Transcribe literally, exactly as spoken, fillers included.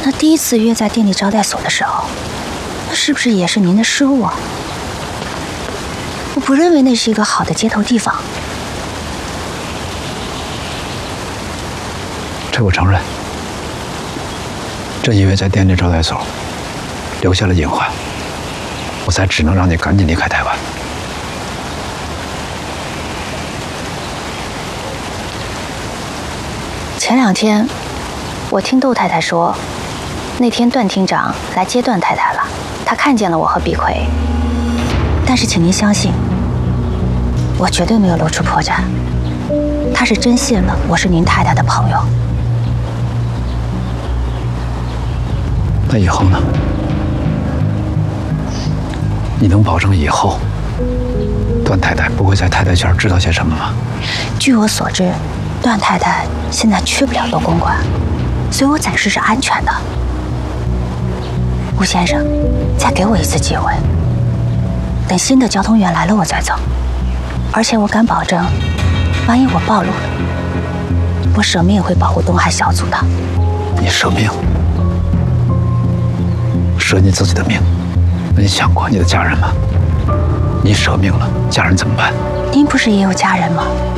那第一次约在店里招待所的时候，那是不是也是您的失误啊？我不认为那是一个好的接头地方。 这我承认，正因为在店里招待所留下了隐患，我才只能让你赶紧离开台湾。 前两天，我听窦太太说，那天段厅长来接段太太了，他看见了我和碧葵。但是请您相信，我绝对没有露出破绽，他是真信了我是您太太的朋友。 那以后呢？你能保证以后段太太不会在太太圈知道些什么吗？ 据我所知，段太太现在去不了窦公馆，所以我暂时是安全的。吴先生，再给我一次机会，等新的交通员来了我再走。而且我敢保证，万一我暴露了，我舍命也会保护东海小组的。 你舍命？舍你自己的命？那你想过你的家人吗？你舍命了，家人怎么办？ 您不是也有家人吗？